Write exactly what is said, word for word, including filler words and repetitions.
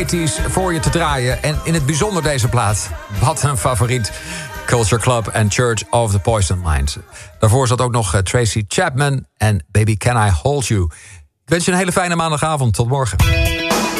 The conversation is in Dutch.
tachtiger voor je te draaien. En in het bijzonder deze plaat. Wat een favoriet. Culture Club en Church of the Poisoned Mind. Daarvoor zat ook nog Tracy Chapman en Baby Can I Hold You. Ik wens je een hele fijne maandagavond. Tot morgen.